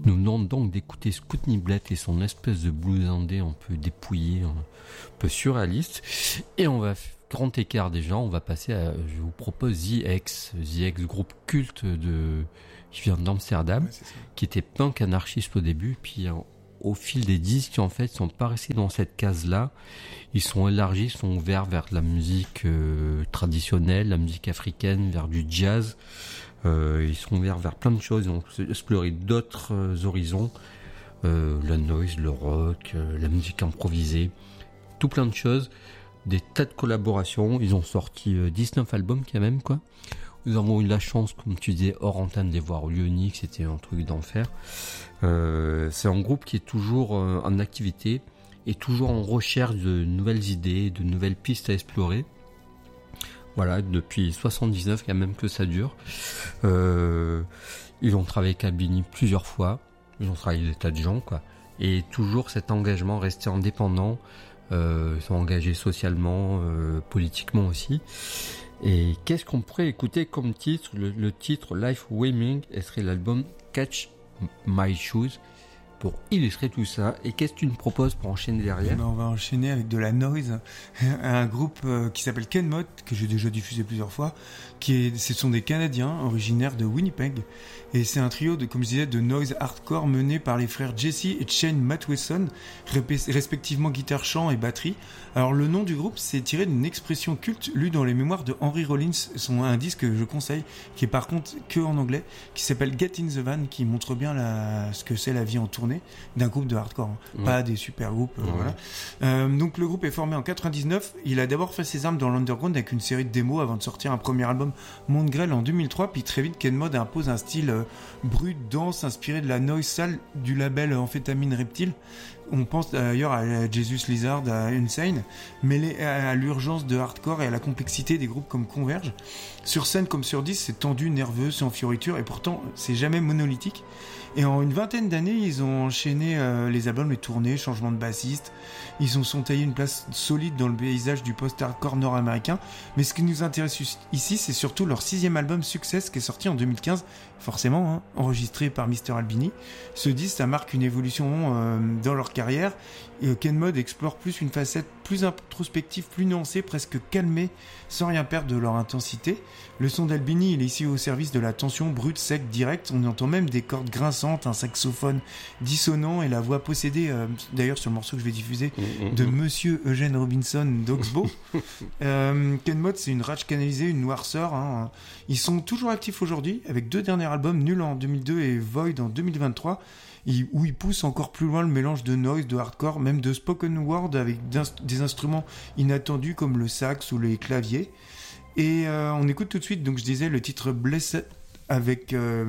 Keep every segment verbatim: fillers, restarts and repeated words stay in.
Nous venons donc d'écouter Scoot Niblet et son espèce de blues indé un peu dépouillé, un peu surréaliste. Et on va, grand écart déjà, on va passer à, je vous propose The X. The X, groupe culte de, qui vient d'Amsterdam, Ouais, qui était punk anarchiste au début, puis au fil des disques, en fait, ils sont pas restés dans cette case-là. Ils sont élargis, ils sont ouverts vers la musique euh, traditionnelle, la musique africaine, vers du jazz. Euh, ils sont ouverts vers plein de choses, ils ont exploré d'autres euh, horizons, euh, la noise, le rock, euh, la musique improvisée, tout plein de choses, des tas de collaborations. Ils ont sorti euh, dix-neuf albums quand même, quoi. Nous avons eu la chance, comme tu disais, hors antenne, de les voir au Lyonique, c'était un truc d'enfer. Euh, c'est un groupe qui est toujours euh, en activité et toujours en recherche de nouvelles idées, de nouvelles pistes à explorer. Voilà, depuis soixante-dix-neuf, il y a même que ça dure. Euh, ils ont travaillé avec Albini plusieurs fois. Ils ont travaillé avec des tas de gens, quoi. Et toujours cet engagement, rester indépendant. Euh, ils sont engagés socialement, euh, politiquement aussi. Et qu'est-ce qu'on pourrait écouter comme titre? Le, le titre Life Waving serait l'album Catch My Shoes, pour illustrer tout ça. Et qu'est-ce que tu me proposes pour enchaîner derrière? Ben, on va enchaîner avec de la noise, un groupe euh, qui s'appelle Kenmod, que j'ai déjà diffusé plusieurs fois, qui est, ce sont des Canadiens originaires de Winnipeg, et c'est un trio de, comme je disais, de noise hardcore mené par les frères Jesse et Shane Matheson, répé- respectivement guitare, chant et batterie. Alors le nom du groupe, c'est tiré d'une expression culte lue dans les mémoires de Henry Rollins, son un disque que je conseille, qui est par contre que en anglais, qui s'appelle Get in the Van, qui montre bien la, ce que c'est la vie en tournée d'un groupe de hardcore, hein. Ouais. Pas des super groupes, euh, ouais. Voilà. Euh, donc le groupe est formé en quatre-vingt-dix-neuf. Il a d'abord fait ses armes dans l'underground avec une série de démos avant de sortir un premier album, Monde Grêle, en deux mille trois. Puis très vite, Kenmod impose un style euh, brut, dense, inspiré de la noise sale du label Amphétamine Reptile. On pense d'ailleurs à Jesus Lizard, à Insane, mêlé à l'urgence de hardcore et à la complexité des groupes comme Converge. Sur scène comme sur disque, c'est tendu, nerveux, sans fioriture, et pourtant c'est jamais monolithique. Et en une vingtaine d'années, ils ont enchaîné euh, les albums, les tournées, changement de bassiste. Ils ont sont taillé une place solide dans le paysage du post-hardcore nord-américain. Mais ce qui nous intéresse ici, c'est surtout leur sixième album Success, qui est sorti en deux mille quinze, forcément, hein, enregistré par Mister Albini. Ce disque, ça marque une évolution euh, dans leur carrière. Et Kenmod explore plus une facette plus introspective, plus nuancée, presque calmée, sans rien perdre de leur intensité. Le son d'Albini, il est ici au service de la tension brute, sec, directe. On entend même des cordes grinçantes, un saxophone dissonant et la voix possédée, euh, d'ailleurs sur le morceau que je vais diffuser, mmh, de mmh. Monsieur Eugène Robinson d'Oxbow. euh, Kenmod, c'est une rage canalisée, une noirceur. Hein. Ils sont toujours actifs aujourd'hui, avec deux derniers albums, Nul en deux mille deux et Void en deux mille vingt-trois. Où ils poussent encore plus loin le mélange de noise, de hardcore, même de spoken word avec des instruments inattendus comme le sax ou les claviers. Et euh, on écoute tout de suite, donc je disais, le titre Blessed avec euh,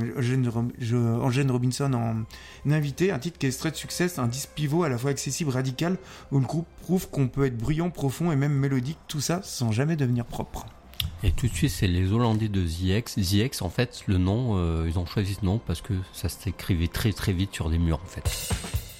Eugène Robinson en invité, un titre qui est extrait de Success, un disque pivot à la fois accessible, radical, où le groupe prouve qu'on peut être bruyant, profond et même mélodique, tout ça sans jamais devenir propre. Et tout de suite, c'est les Hollandais de The X. The X, en fait, le nom, euh, ils ont choisi ce nom parce que ça s'écrivait très très vite sur des murs, en fait.